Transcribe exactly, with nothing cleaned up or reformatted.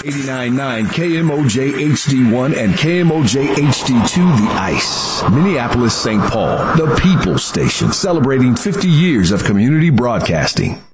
eighty-nine point nine K M O J H D one and K M O J H D two, The Ice. Minneapolis, Saint Paul, the People Station, celebrating fifty years of community broadcasting.